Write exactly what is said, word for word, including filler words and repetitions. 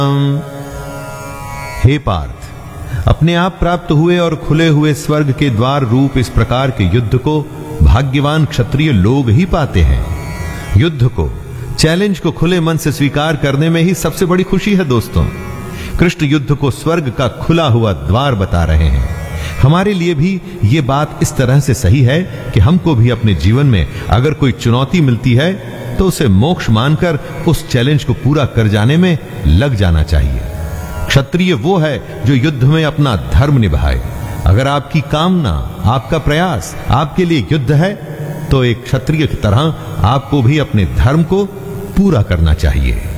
हे पार्थ, अपने आप प्राप्त हुए और खुले हुए स्वर्ग के द्वार रूप इस प्रकार के युद्ध को भाग्यवान क्षत्रिय लोग ही पाते हैं। युद्ध को, चैलेंज को खुले मन से स्वीकार करने में ही सबसे बड़ी खुशी है दोस्तों। कृष्ण युद्ध को स्वर्ग का खुला हुआ द्वार बता रहे हैं। हमारे लिए भी ये बात इस तरह से सही है कि हमको भी अपने जीवन में अगर कोई चुनौती मिलती है तो उसे मोक्ष मानकर उस चैलेंज को पूरा कर जाने में लग जाना चाहिए। क्षत्रिय वो है जो युद्ध में अपना धर्म निभाए। अगर आपकी कामना, आपका प्रयास आपके लिए युद्ध है तो एक क्षत्रिय की तरह आपको भी अपने धर्म को पूरा करना चाहिए।